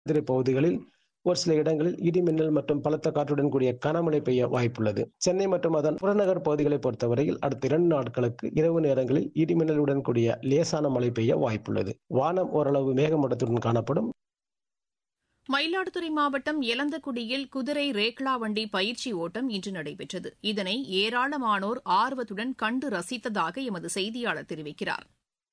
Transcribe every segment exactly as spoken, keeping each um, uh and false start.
பகுதிகளில் ஒரு சில இடங்களில் இடிமின்னல் மற்றும் பலத்த காற்றுடன் கூடிய கனமழை பெய்ய வாய்ப்புள்ளது. சென்னை மற்றும் அதன் புறநகர் பகுதிகளை பொறுத்தவரையில் அடுத்த இரண்டு நாட்களுக்கு இரவு நேரங்களில் இடிமின்னலுடன் கூடிய லேசான மழை பெய்ய வாய்ப்புள்ளது. வானம் ஓரளவு மேகமூட்டத்துடன் காணப்படும். மயிலாடுதுறை மாவட்டம் எலந்தக்குடியில் குதிரை ரேக்ளா வண்டி பயிற்சி ஓட்டம் இன்று நடைபெற்றது. இதனை ஏராளமானோர் ஆர்வத்துடன் கண்டு ரசித்ததாக எமது செய்தியாளர் தெரிவிக்கிறார்.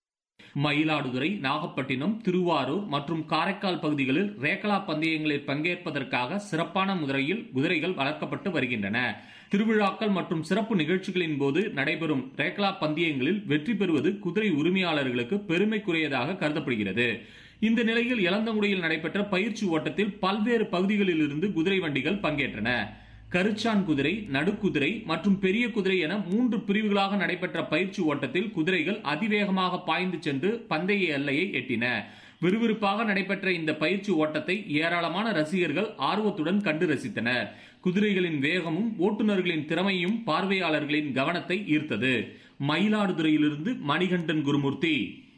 மயிலாடுதுறை, நாகப்பட்டினம், திருவாரூர் மற்றும் காரைக்கால் பகுதிகளில் ரேக்ளா பந்தயங்களில் பங்கேற்பதற்காக சிறப்பான முறையில் குதிரைகள் வளர்க்கப்பட்டு வருகின்றன. திருவிழாக்கள் மற்றும் சிறப்பு நிகழ்ச்சிகளின் போது நடைபெறும் ரேக்ளா பந்தயங்களில் வெற்றி பெறுவது குதிரை உரிமையாளர்களுக்கு பெருமைக்குரியதாக கருதப்படுகிறது. இந்த நிலையில் எலந்தங்குடியில் நடைபெற்ற பயிற்சி ஓட்டத்தில் பல்வேறு பகுதிகளில் இருந்து குதிரை வண்டிகள் பங்கேற்றன. கருச்சான் குதிரை, நடுக்குதிரை மற்றும் பெரிய குதிரை என மூன்று பிரிவுகளாக நடைபெற்ற பயிற்சி ஓட்டத்தில் குதிரைகள் அதிவேகமாக பாய்ந்து சென்று பந்தய எல்லையை எட்டின. விறுவிறுப்பாக நடைபெற்ற இந்த பயிற்சி ஓட்டத்தை ஏராளமான ரசிகர்கள் ஆர்வத்துடன் கண்டு ரசித்தனர். குதிரைகளின் வேகமும் ஓட்டுநர்களின் திறமையும் பார்வையாளர்களின் கவனத்தை ஈர்த்தது. மயிலாடுதுறையிலிருந்து மணிகண்டன் குருமூர்த்தி.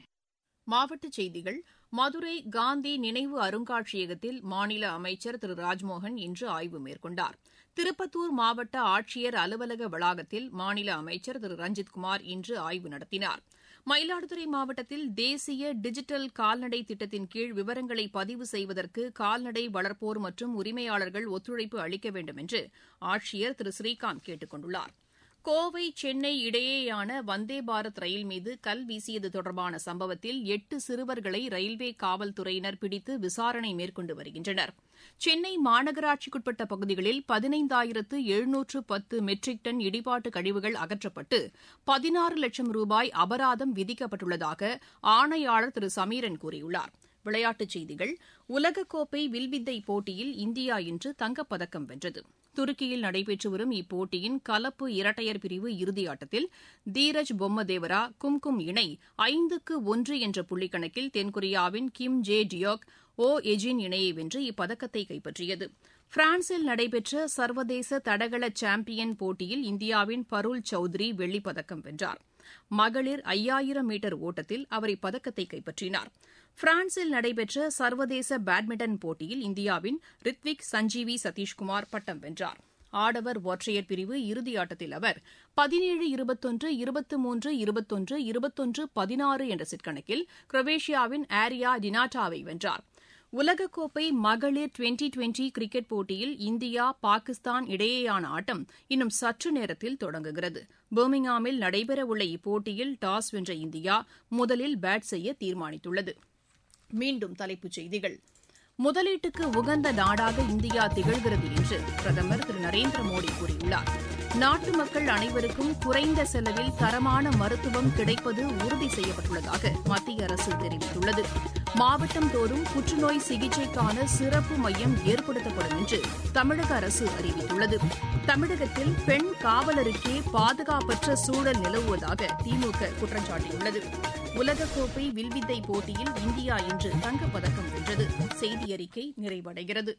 மாவட்டச் செய்திகள். மதுரை காந்தி நினைவு அருங்காட்சியகத்தில் மாநில அமைச்சர் திரு ராஜ்மோகன் இன்று ஆய்வு மேற்கொண்டார். திருப்பத்தூர் மாவட்ட ஆட்சியர் அலுவலக வளாகத்தில் மாநில அமைச்சர் திரு ரஞ்சித்குமார் இன்று ஆய்வு நடத்தினார். மயிலாடுதுறை மாவட்டத்தில் தேசிய டிஜிட்டல் கால்நடை திட்டத்தின் கீழ் விவரங்களை பதிவு செய்வதற்கு கால்நடை வளர்ப்போர் மற்றும் உரிமையாளர்கள் ஒத்துழைப்பு அளிக்க வேண்டும் என்று ஆட்சியர் திரு ஸ்ரீகாந்த் கேட்டுக் கொண்டுள்ளார். கோவை சென்னை இடையேயான வந்தே பாரத் ரயில் மீது கல் வீசியது தொடர்பான சம்பவத்தில் எட்டு சிறுவர்களை ரயில்வே காவல்துறையினர் பிடித்து விசாரணை மேற்கொண்டு வருகின்றனர். சென்னை மாநகராட்சிக்குட்பட்ட பகுதிகளில் பதினைந்தாயிரத்து எழுநூற்று பத்து மெட்ரிக் டன் இடிபாட்டு கழிவுகள் அகற்றப்பட்டு பதினாறு லட்சம் ரூபாய் அபராதம் விதிக்கப்பட்டுள்ளதாக ஆணையாளர் திரு சமீரன் கூறியுள்ளார். விளையாட்டுச் செய்திகள். உலகக்கோப்பை வில்வித்தை போட்டியில் இந்தியா இன்று தங்கப்பதக்கம் வென்றது. துருக்கியில் நடைபெற்று வரும் இப்போட்டியின் கலப்பு இரட்டையர் பிரிவு இறுதியாட்டத்தில் தீரஜ் பொம்மதேவரா கும்கும் இணை ஐந்துக்கு ஒன்று என்ற புள்ளிக்கணக்கில் தென்கொரியாவின் கிம் ஜே டியோக் ஓ எஜின் இணையை வென்று இப்பதக்கத்தை கைப்பற்றியது. பிரான்சில் நடைபெற்ற சர்வதேச தடகள சாம்பியன் போட்டியில் இந்தியாவின் பருல் சௌத்ரி வெள்ளிப்பதக்கம் வென்றார். மகளிர் ஐயாயிரம் மீட்டர் ஓட்டத்தில் அவர் இப்பதக்கத்தை கைப்பற்றினார். பிரான்சில் நடைபெற்ற சர்வதேச பேட்மிண்டன் போட்டியில் இந்தியாவின் ரித்விக் சஞ்சீவி சதீஷ்குமார் பட்டம் வென்றார். ஆடவர் ஒற்றையர் பிரிவு இறுதியாட்டத்தில் அவர் பதினேழு இருபத்தொன்று இருபத்தி மூன்று இருபத்தொன்று இருபத்தொன்று பதினாறு என்ற செட் கணக்கில் குரோவேஷியாவின் ஆரியா டினாட்டாவை வென்றார். உலகக்கோப்பை மகளிர் டுவெண்டி டுவெண்டி கிரிக்கெட் போட்டியில் இந்தியா பாகிஸ்தான் இடையேயான ஆட்டம் இன்னும் சற்று நேரத்தில் தொடங்குகிறது. பர்மிங்ஹாமில் நடைபெறவுள்ள இப்போட்டியில் டாஸ் வென்ற இந்தியா முதலில் பேட் செய்ய தீர்மானித்துள்ளது. மீண்டும் தலைப்புச் செய்திகள். முதலீட்டுக்கு உகந்த நாடாக இந்தியா திகழ்கிறது என்று பிரதமர் திரு நரேந்திர மோடி கூறியுள்ளார். நாட்டு மக்கள் அனைவருக்கும் குறைந்த செலவில் தரமான மருத்துவம் கிடைப்பது உறுதி செய்யப்பட்டுள்ளதாக மத்திய அரசு தெரிவித்துள்ளது. மாவட்டம் தோறும் புற்றுநோய் சிகிச்சைக்கான சிறப்பு மையம் ஏற்படுத்தப்படும் என்று தமிழக அரசு அறிவித்துள்ளது. தமிழகத்தில் பெண் காவலருக்கே பாதுகாப்பற்ற சூழல் நிலவுவதாக திமுக குற்றம் சாட்டியுள்ளது. உலகக்கோப்பை வில்வித்தை போட்டியில் இந்தியா இன்று தங்கப்பதக்கம் வென்றது. செய்தி அறிக்கை நிறைவடைகிறது.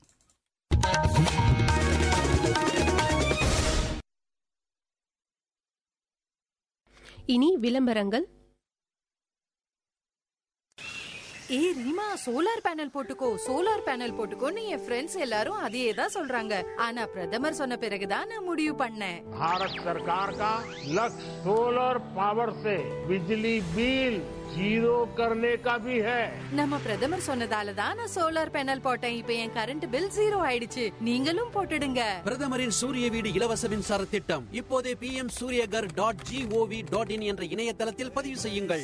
இனி விளம்பரங்கள். ஏ ரீமா, சோலார் பேனல் போட்டுக்கோ சோலார் பேனல் போட்டுக்கோன்னு என் ஃப்ரெண்ட்ஸ் எல்லாரும் அதே தான் சொல்றாங்க. ஆனா பிரதமர் சொன்ன பிறகுதான் நான் முடிவு பண்ணேன். भारत सरकार का लक्ष्य सोलर पावर से बिजली बिल जीरो करने का भी है. நம்ம பிரதமர் சொன்னதால தான் நான் சோலார் பேனல் போட்டேன். இப்போ என் கரண்ட் பில் ஜீரோ ஆயிடுச்சு. நீங்களும் போட்டுடுங்க. பிரதமரின் சூரிய வீடு இலவச மின்சார திட்டம் இப்போதே B M Surya Ghar dot gov dot in என்ற இணையதளத்தில் பதிவு செய்யுங்கள்.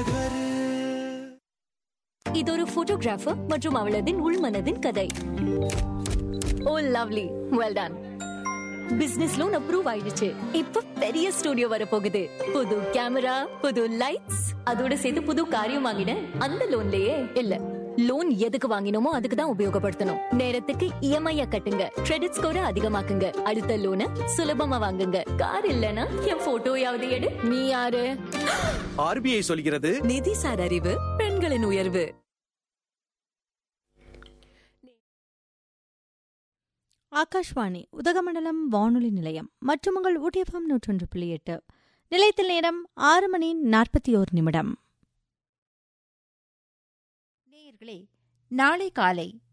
இது ஒரு போட்டோகிராஃபர் மற்றும் அவளதின் உள்மனதின் கதை. ஓ lovely, well done. Business loan approve ஆயிடுச்சு. இப்ப பெரிய ஸ்டுடியோ வர போகுது. புது கேமரா, புது லைட்ஸ், அதோட சேர்த்து புது காரியம் வாங்கினேன். அந்த லோன்லயே இல்ல, லோன் எதுக்கு வாங்கினோமோ அதுக்கு தான் உபயோகப்படுத்தணும். நேரத்துக்கு இஎம்ஐ கட்டுங்க, கிரெடிட் ஸ்கோரை அதிகமாக்குங்க, அடுத்த லோனை சுலபமா வாங்குங்க. கார் இல்லனா என் போட்டோயாவது எடு. நீ யாரு? ஆர்பிஐ சொல்கிறது, நிதி சார் அறிவு பெண்களின் உயர்வு. ஆகாஷ்வாணி உதகமண்டலம் வானொலி நிலையம் மற்றும் உங்கள் ஊட்டிஎஃப்எம் நூற்றொன்று புள்ளி எட்டு நிலையத்தில் நேரம் ஆறு மணி நாற்பத்தி ஓரு நிமிடம். நேயர்களே, நாளை காலை